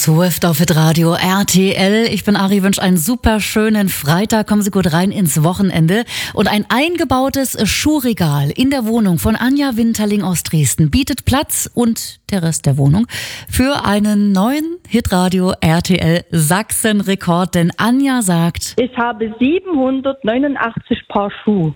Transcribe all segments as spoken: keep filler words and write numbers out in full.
Swift auf Hitradio R T L. Ich bin Ari, wünsche einen super schönen Freitag. Kommen Sie gut rein ins Wochenende. Und ein eingebautes Schuhregal in der Wohnung von Anja Winterling aus Dresden bietet Platz und der Rest der Wohnung für einen neuen Hitradio R T L Sachsen-Rekord. Denn Anja sagt: Ich habe siebenhundertneunundachtzig Paar Schuhe.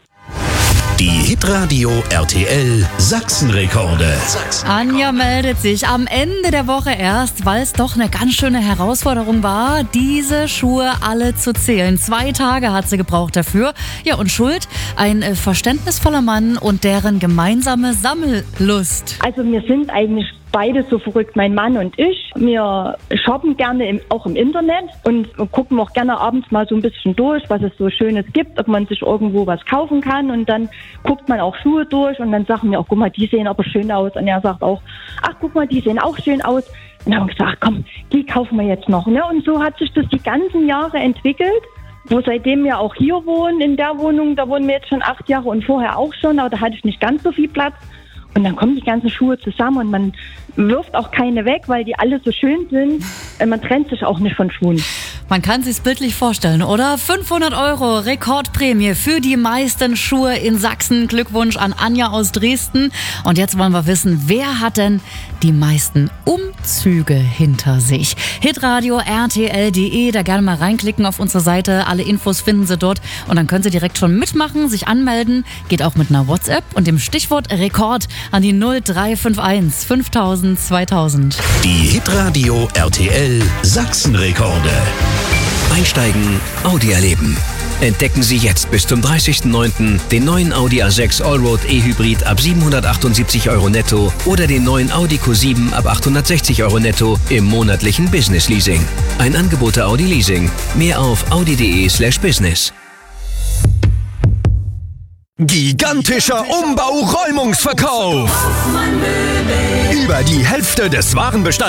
Die Hitradio R T L Sachsen-Rekorde. Anja meldet sich am Ende der Woche erst, weil es doch eine ganz schöne Herausforderung war, diese Schuhe alle zu zählen. Zwei Tage hat sie gebraucht dafür. Ja, und schuld? Ein äh, verständnisvoller Mann und deren gemeinsame Sammellust. Also wir sind eigentlich beide so verrückt, mein Mann und ich. Wir shoppen gerne im, auch im Internet und gucken auch gerne abends mal so ein bisschen durch, was es so Schönes gibt, ob man sich irgendwo was kaufen kann, und dann guckt man auch Schuhe durch und dann sagen wir auch, guck mal, die sehen aber schön aus, und er sagt auch, ach guck mal, die sehen auch schön aus, und dann haben wir gesagt, komm, die kaufen wir jetzt noch, ne? Und so hat sich das die ganzen Jahre entwickelt. Wo seitdem wir auch hier wohnen, in der Wohnung, da wohnen wir jetzt schon acht Jahre und vorher auch schon, aber da hatte ich nicht ganz so viel Platz. Und dann kommen die ganzen Schuhe zusammen und man wirft auch keine weg, weil die alle so schön sind. Man trennt sich auch nicht von Schuhen. Man kann sich's bildlich vorstellen, oder? fünfhundert Euro Rekordprämie für die meisten Schuhe in Sachsen. Glückwunsch an Anja aus Dresden. Und jetzt wollen wir wissen, wer hat denn die meisten Umzüge hinter sich? hitradio R T L punkt de, da gerne mal reinklicken auf unsere Seite. Alle Infos finden Sie dort und dann können Sie direkt schon mitmachen, sich anmelden. Geht auch mit einer WhatsApp und dem Stichwort Rekord an die null drei fünf eins fünftausend zweitausend. Die Hitradio R T L Sachsen-Rekorde. Einsteigen, Audi erleben. Entdecken Sie jetzt bis zum dreißigsten neunten den neuen Audi A sechs Allroad E-Hybrid ab siebenhundertachtundsiebzig Euro netto oder den neuen Audi Q sieben ab achthundertsechzig Euro netto im monatlichen Business Leasing. Ein Angebot der Audi Leasing. Mehr auf audi.de slash business. Gigantischer Umbau-Räumungsverkauf. Über die Hälfte des Warenbestands